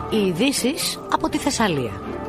Οι ειδήσεις από τη Θεσσαλία.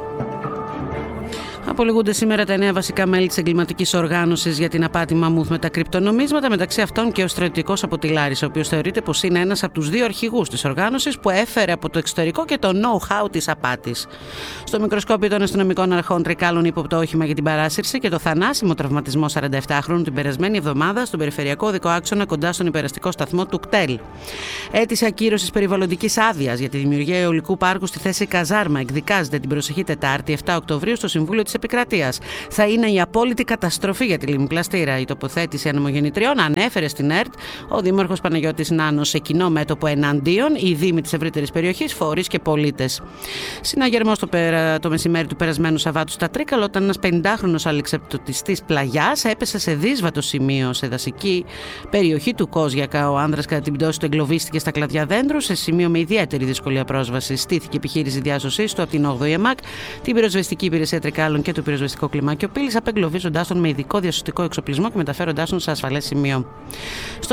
Απολογούνται σήμερα τα 9 βασικά μέλη της εγκληματικής οργάνωσης για την απάτη μαμούθ με τα κρυπτονομίσματα, μεταξύ αυτών και ο στρατιωτικός από τη Λάρισα, ο οποίος θεωρείται πως είναι ένας από τους δύο αρχηγούς της οργάνωσης που έφερε από το εξωτερικό και το know-how της απάτης. Στο μικροσκόπιο των αστυνομικών αρχών Τρικάλων ύποπτο όχημα για την παράσυρση και το θανάσιμο τραυματισμό 47χρονου την περασμένη εβδομάδα στον περιφερειακό οδικό άξονα κοντά στον υπεραστικό σταθμό του ΚΤΕΛ. Αίτηση ακύρωσης περιβαλλοντικής άδειας για τη δημιουργία αιωλικού πάρκου στη θέση Καζάρμα εκδικάζεται την προσεχή Τετάρτη 7 Οκτωβρίου στο Συμβούλιο της Επικρατείας. Θα είναι η απόλυτη καταστροφή για τη λιμνοπλαστήρα. Η τοποθέτηση ανεμογεννητριών ανέφερε στην ΕΡΤ ο Δήμαρχος Παναγιώτης Νάνος σε κοινό μέτωπο εναντίον, οι δήμοι της ευρύτερης περιοχής, φορείς και πολίτες. Συναγερμός το μεσημέρι του περασμένου Σαββάτου στα Τρίκαλα, όταν ένας 50χρονος αλεξιπτωτιστής πλαγιάς έπεσε σε δύσβατο σημείο σε δασική περιοχή του Κόζιακα. Ο άνδρας κατά την πτώση του εγκλωβίστηκε στα κλαδιά δέντρου σε σημείο με ιδιαίτερη δυσκολία πρόσβασης. Στήθηκε επιχείρηση διάσωσής του από την 8η ΕΜΑΚ, την πυροσβεστική υπηρεσία Τρικάλων και το πυροσβεστικό κλιμάκιο πύλης, απεγκλωβίζοντάς τον με ειδικό διασωστικό εξοπλισμό και μεταφέροντάς τον σε ασφαλές σημείο. Στο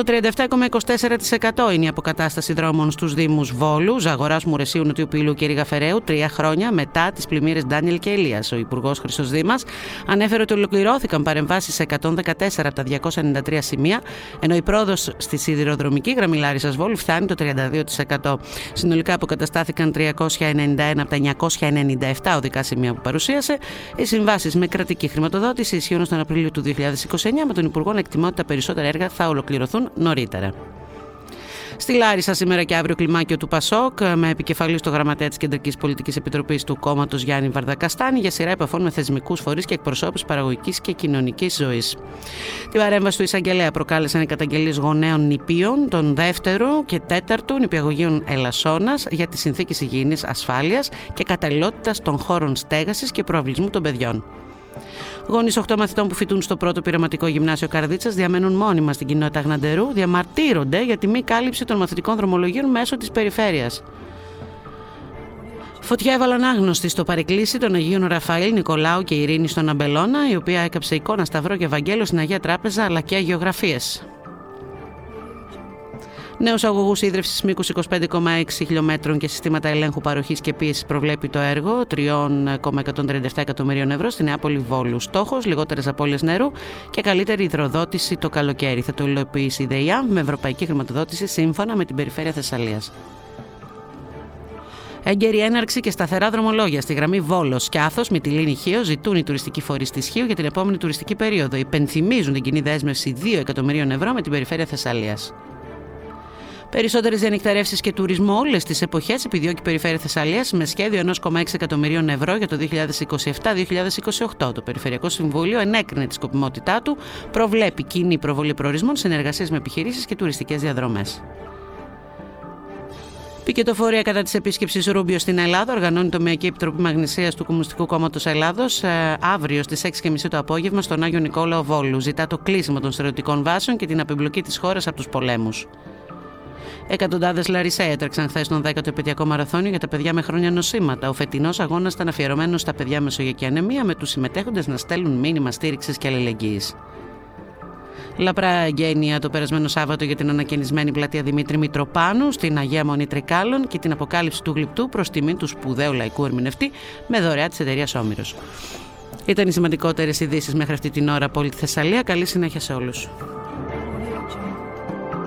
37,24% είναι η αποκατάσταση δρόμων στους Δήμους Βόλου, Ζαγοράς, Μουρεσίου, Νοτιού Πύλου και Ρήγα Φεραίου 3 χρόνια μετά τις πλημμύρες Ντάνιελ και Ηλίας. Ο Υπουργός Χρήστος Δήμας ανέφερε ότι ολοκληρώθηκαν παρεμβάσεις σε 114 από τα 293 σημεία, ενώ η πρόοδος στη σιδηροδρομική γραμμή Λάρισσας Βόλου φτάνει το 32%. Συνολικά αποκαταστάθηκαν 391 από τα 997 οδικά σημεία που παρουσίασε. Οι συμβάσεις με κρατική χρηματοδότηση ισχύουν στον Απρίλιο του 2029, με τον Υπουργό να εκτιμά ότι τα περισσότερα έργα θα ολοκληρωθούν νωρίτερα. Στη Λάρισα σήμερα και αύριο κλιμάκιο του ΠΑΣΟΚ με επικεφαλή στο γραμματέα της Κεντρικής Πολιτικής Επιτροπής του κόμματος Γιάννη Βαρδακαστάνη για σειρά επαφών με θεσμικούς φορείς και εκπροσώπους παραγωγικής και κοινωνικής ζωής. Την παρέμβαση του εισαγγελέα προκάλεσαν οι καταγγελίες γονέων νηπίων των 2ου και 4ου νηπιαγωγείων Ελασσόνας για τις συνθήκες υγιεινής ασφάλειας και καταλληλότητας των χώρων στέγασης και προαυλισμού των παιδιών. Γονείς 8 μαθητών που φοιτούν στο πρώτο πειραματικό γυμνάσιο Καρδίτσας διαμένουν μόνιμα στην κοινότητα Γναντερού, διαμαρτύρονται για τη μη κάλυψη των μαθητικών δρομολογίων μέσω της περιφέρειας. Φωτιά έβαλαν άγνωστοι στο παρεκκλήσι των Αγίων Ραφαήλ, Νικολάου και Ειρήνη στον Αμπελώνα, η οποία έκαψε εικόνα, σταυρό και Ευαγγέλιο στην Αγία Τράπεζα αλλά και αγιογραφίες. Νέους αγωγούς ίδρυυσης μήκους 25,6 χιλιόμετρων και συστήματα ελέγχου παροχής και πίεσης προβλέπει το έργο 3,137 εκατομμυρίων ευρώ στη Νεάπολη Βόλου. Στόχος: λιγότερες απώλειες νερού και καλύτερη υδροδότηση το καλοκαίρι. Θα το υλοποιήσει η ΔΕΙΑΜ με ευρωπαϊκή χρηματοδότηση σύμφωνα με την Περιφέρεια Θεσσαλίας. Έγκαιρη έναρξη και σταθερά δρομολόγια στη γραμμή Βόλος και Άθος Μυτιλήνη Χίο ζητούν οι τουριστικοί φορείς της Χίου για την επόμενη τουριστική περίοδο. Υπενθυμίζουν την κοινή δέσμευση 2 εκατομμυρίων ευρώ με την Περιφέρεια Θεσσαλίας. Περισσότερες διανυκτερεύσεις και τουρισμό όλες τις εποχές επιδιώκει η Περιφέρεια Θεσσαλίας με σχέδιο 1,6 εκατομμυρίων ευρώ για το 2027-2028. Το Περιφερειακό Συμβούλιο ενέκρινε τη σκοπιμότητά του, προβλέπει κοινή προβολή προορισμών, συνεργασίες με επιχειρήσεις και τουριστικές διαδρομές. Πικετοφορία κατά της επίσκεψης Ρούμπιο στην Ελλάδα οργανώνει η Τομεακή Επιτροπή Μαγνησίας του Κομμουνιστικού Κόμματος Ελλάδος αύριο στις 6.30 το απόγευμα στον Άγιο Νικόλαο Βόλου. Ζητά το κλείσιμο των στερεωτικών βάσεων και την απεμπλοκή της χώρας από τους πολέμους. Εκατοντάδες Λαρισαίοι έτρεξαν χθες τον 10ο επαιτειακό μαραθώνιο για τα παιδιά με χρόνια νοσήματα. Ο φετινός αγώνας ήταν αφιερωμένος στα παιδιά με μεσογειακή ανεμία, με τους συμμετέχοντες να στέλνουν μήνυμα στήριξης και αλληλεγγύης. Λαπρά εγγένεια το περασμένο Σάββατο για την ανακαινισμένη πλατεία Δημήτρη Μητροπάνου στην Αγία Μονή Τρικάλων και την αποκάλυψη του γλυπτού προς τιμή του σπουδαίου λαϊκού ερμηνευτή με δωρεά της εταιρείας Όμηρος. Ήταν οι σημαντικότερες ειδήσεις μέχρι αυτή την ώρα από όλη τη Θεσσαλία. Καλή συνέχεια σε όλους.